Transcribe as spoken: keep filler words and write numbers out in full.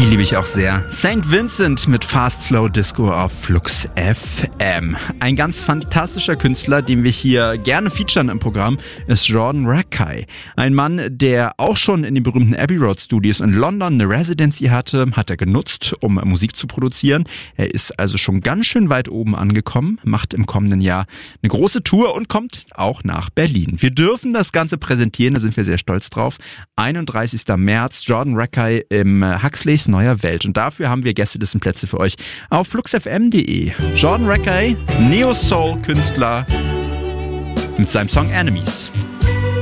Die liebe ich auch sehr. Saint Vincent mit Fast Slow Disco auf Flux F M. Ein ganz fantastischer Künstler, den wir hier gerne featuren im Programm, ist Jordan Rakei. Ein Mann, der auch schon in den berühmten Abbey Road Studios in London eine Residency hatte, hat er genutzt, um Musik zu produzieren. Er ist also schon ganz schön weit oben angekommen, macht im kommenden Jahr eine große Tour und kommt auch nach Berlin. Wir dürfen das Ganze präsentieren, da sind wir sehr stolz drauf. einunddreißigster März, Jordan Rakei im Huxleys Neuer Welt. Und dafür haben wir Gästelistenplätze für euch auf fluxfm punkt de. Jordan Rakei, Neo-Soul-Künstler mit seinem Song Enemies.